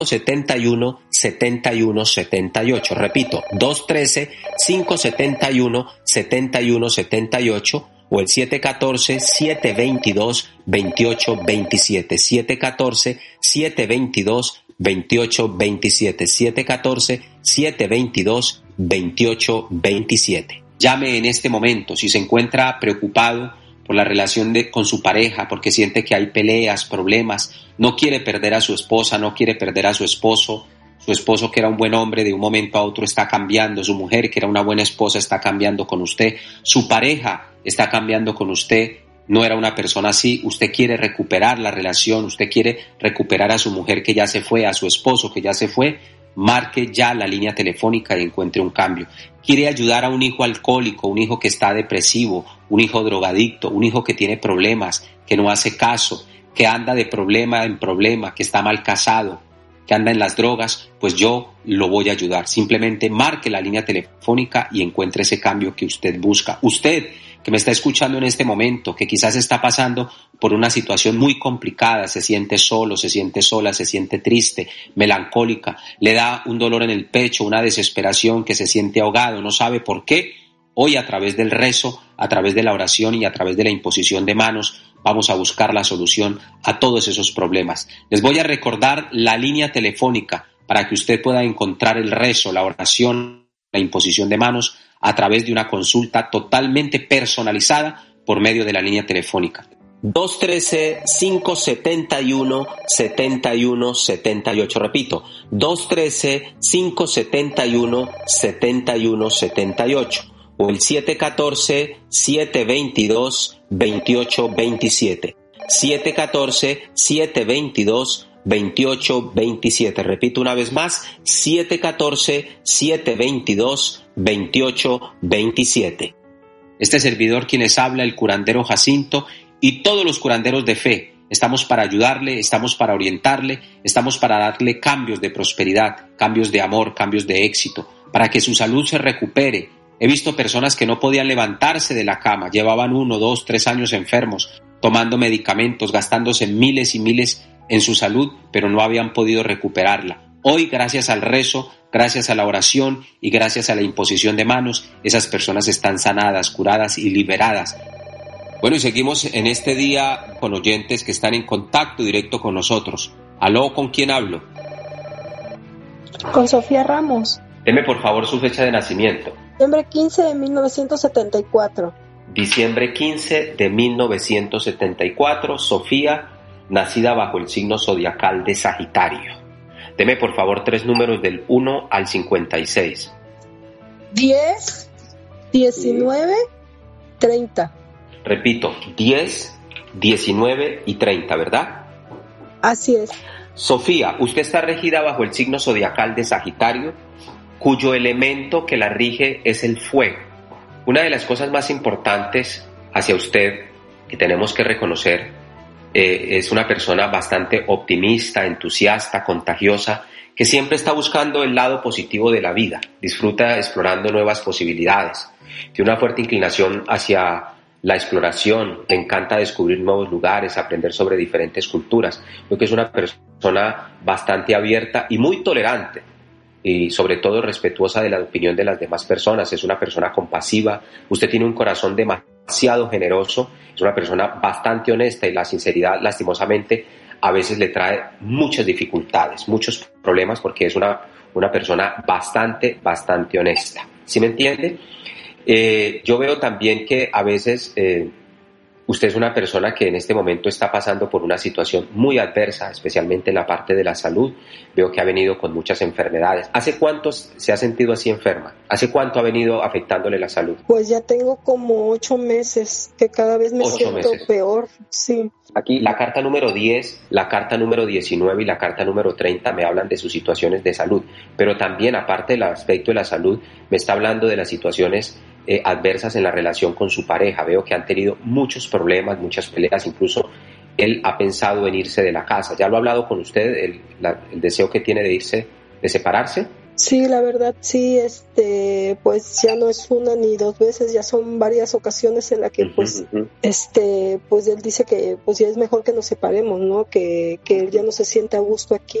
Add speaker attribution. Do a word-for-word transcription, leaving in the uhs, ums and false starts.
Speaker 1: setenta y uno, setenta y uno, setenta y ocho. Repito, dos uno tres, cinco siete uno, setenta y uno, setenta y ocho o el siete uno cuatro, siete dos dos, dos ocho dos siete, siete uno cuatro, siete dos dos, dos ocho dos siete, siete uno cuatro, siete dos dos, dos ocho dos siete. Llame en este momento si se encuentra preocupado por la relación de, con su pareja, porque siente que hay peleas, problemas, no quiere perder a su esposa, no quiere perder a su esposo, su esposo que era un buen hombre de un momento a otro está cambiando, su mujer que era una buena esposa está cambiando con usted, su pareja está cambiando con usted, no era una persona así, usted quiere recuperar la relación, usted quiere recuperar a su mujer que ya se fue, a su esposo que ya se fue, marque ya la línea telefónica y encuentre un cambio. Quiere ayudar a un hijo alcohólico, un hijo que está depresivo, un hijo drogadicto, un hijo que tiene problemas, que no hace caso, que anda de problema en problema, que está mal casado, que anda en las drogas, pues yo lo voy a ayudar. Simplemente marque la línea telefónica y encuentre ese cambio que usted busca. Usted que me está escuchando en este momento, que quizás está pasando por una situación muy complicada, se siente solo, se siente sola, se siente triste, melancólica, le da un dolor en el pecho, una desesperación, que se siente ahogado, no sabe por qué. Hoy, a través del rezo, a través de la oración y a través de la imposición de manos, vamos a buscar la solución a todos esos problemas. Les voy a recordar la línea telefónica para que usted pueda encontrar el rezo, la oración, la imposición de manos a través de una consulta totalmente personalizada por medio de la línea telefónica. dos uno tres, cinco siete uno, setenta y uno, setenta y ocho. Repito, dos uno tres, cinco siete uno, setenta y uno, setenta y ocho. O el siete uno cuatro, siete dos dos, dos ocho dos siete. siete uno cuatro, siete dos dos, dos ocho dos siete. Repito una vez más, siete uno cuatro, siete dos dos, dos ocho dos siete. Este servidor quien les habla, el curandero Jacinto, y todos los curanderos de fe, estamos para ayudarle, estamos para orientarle, estamos para darle cambios de prosperidad, cambios de amor, cambios de éxito, para que su salud se recupere. He visto personas que no podían levantarse de la cama, llevaban uno, dos, tres años enfermos, tomando medicamentos, gastándose miles y miles en su salud, pero no habían podido recuperarla. Hoy, gracias al rezo, gracias a la oración y gracias a la imposición de manos, esas personas están sanadas, curadas y liberadas. Bueno, y seguimos en este día con oyentes que están en contacto directo con nosotros. ¿Aló? ¿Con quién hablo?
Speaker 2: Con Sofía Ramos.
Speaker 1: Deme por favor su fecha de nacimiento.
Speaker 2: Diciembre quince de mil novecientos setenta y cuatro.
Speaker 1: Diciembre quince de mil novecientos setenta y cuatro, Sofía, nacida bajo el signo zodiacal de Sagitario. Deme por favor tres números del uno al cincuenta y seis.
Speaker 2: diez, diecinueve, treinta.
Speaker 1: Repito, diez, diecinueve y treinta, ¿verdad?
Speaker 2: Así es.
Speaker 1: Sofía, usted está regida bajo el signo zodiacal de Sagitario, cuyo elemento que la rige es el fuego. Una de las cosas más importantes hacia usted que tenemos que reconocer eh, es una persona bastante optimista, entusiasta, contagiosa, que siempre está buscando el lado positivo de la vida, disfruta explorando nuevas posibilidades, tiene una fuerte inclinación hacia la exploración, le encanta descubrir nuevos lugares, aprender sobre diferentes culturas. Creo que es una persona bastante abierta y muy tolerante, y sobre todo respetuosa de la opinión de las demás personas. Es una persona compasiva, usted tiene un corazón demasiado generoso, es una persona bastante honesta, y la sinceridad lastimosamente a veces le trae muchas dificultades, muchos problemas, porque es una, una persona bastante, bastante honesta. ¿Sí me entiende? Eh, yo veo también que a veces eh, usted es una persona que en este momento está pasando por una situación muy adversa, especialmente en la parte de la salud. Veo que ha venido con muchas enfermedades. ¿Hace cuánto se ha sentido así enferma? ¿Hace cuánto ha venido afectándole la salud?
Speaker 2: Pues ya tengo como ocho meses que cada vez me
Speaker 1: Ocho
Speaker 2: siento
Speaker 1: meses.
Speaker 2: peor, sí.
Speaker 1: Aquí la carta número diez, la carta número diecinueve y la carta número treinta me hablan de sus situaciones de salud, pero también, aparte del aspecto de la salud, me está hablando de las situaciones eh, adversas en la relación con su pareja. Veo que han tenido muchos problemas, muchas peleas, incluso él ha pensado en irse de la casa. ¿Ya lo ha hablado con usted, el, la, el deseo que tiene de irse, de separarse?
Speaker 2: Sí, la verdad sí, este, pues ya no es una ni dos veces, ya son varias ocasiones en las que pues, uh-huh, uh-huh. este, pues él dice que pues ya es mejor que nos separemos, ¿no? Que, que él ya no se siente a gusto aquí